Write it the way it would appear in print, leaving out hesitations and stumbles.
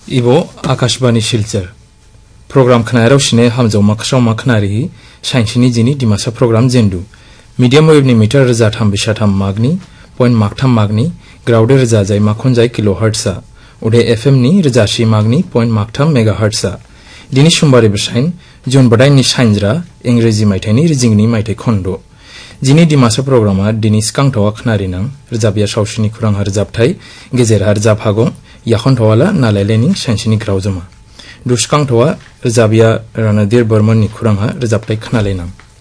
Ibo Akashbani Shilcher Program Knairo Shine Hamzo Makshaw Maknari Shanshini Jini Dimasa Program Zendu Medium Wave ni Meter Rezatham Bishatham Magni Point Maktham Magni Grouder Rezazai Makhonjai Kilohertz Ude FM ni Rezashi Magni Point Maktham Megahertz Dini Shumbari Bishain Jun Badai ni Shanjra Engrezi Maitani Rizingni Maite Kondo Jini Dimasa Programa Dini Skangtawa Knarinang Rezabia Shawshini Kurang Harzabtai Gezer Harzabhagong Yakhon Tawala Nalelening Shanshini Grauzuma Dushkang Tawa Rezabia Ranadir Burman ni Kurangha Rezabtai Knalenang